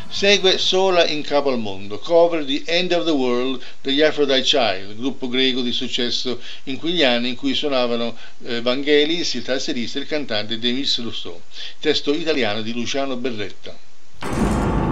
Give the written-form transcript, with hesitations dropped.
Segue Sola in capo al mondo, cover di End of the World degli Aphrodite Child, gruppo greco di successo in quegli anni in cui suonavano Vangelis, il tastierista e il cantante Demis Rousseau, testo italiano di Luciano Berretta.